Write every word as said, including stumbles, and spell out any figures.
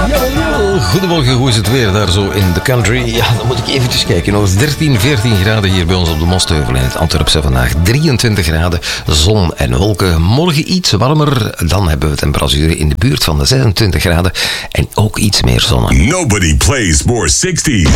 Goedemorgen, hoe is het weer daar zo in de country? Ja, dan moet ik eventjes kijken. Nog dertien, veertien graden hier bij ons op de Mostheuvel in het Antwerpse vandaag. drieëntwintig graden, zon en wolken. Morgen iets warmer, dan hebben we temperaturen in de buurt van de zesentwintig graden. En ook iets meer zon. Nobody plays more sixties.